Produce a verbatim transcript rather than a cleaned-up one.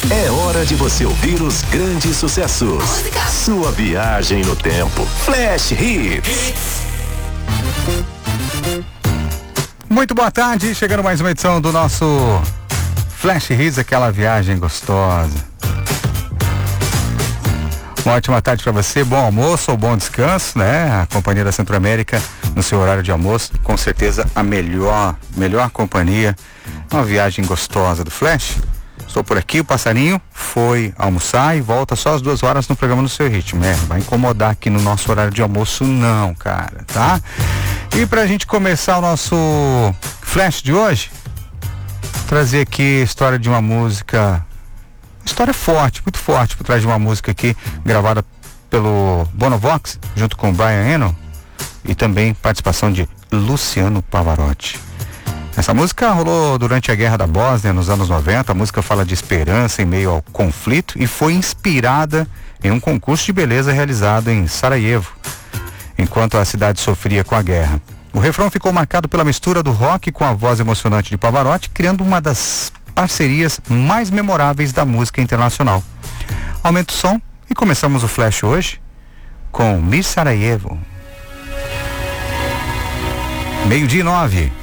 É hora de você ouvir os grandes sucessos. Música. Sua viagem no tempo. Flash Hits. Muito boa tarde, chegando mais uma edição do nosso Flash Hits, aquela viagem gostosa. Uma ótima tarde para você, bom almoço ou bom descanso, né? A companhia da Centro-América no seu horário de almoço, com certeza a melhor, melhor companhia. Uma viagem gostosa do Flash. Estou por aqui, o passarinho foi almoçar e volta só às duas horas no programa No Seu Ritmo. É, vai incomodar aqui no nosso horário de almoço não, cara, tá? E pra gente começar o nosso Flash de hoje, trazer aqui a história de uma música, história forte, muito forte, por trás de uma música aqui, gravada pelo Bonovox, junto com o Brian Eno, e também participação de Luciano Pavarotti. Essa música rolou durante a Guerra da Bósnia, nos anos noventa. A música fala de esperança em meio ao conflito e foi inspirada em um concurso de beleza realizado em Sarajevo, enquanto a cidade sofria com a guerra. O refrão ficou marcado pela mistura do rock com a voz emocionante de Pavarotti, criando uma das parcerias mais memoráveis da música internacional. Aumenta o som e começamos o Flash hoje com Miss Sarajevo. Meio-dia e nove.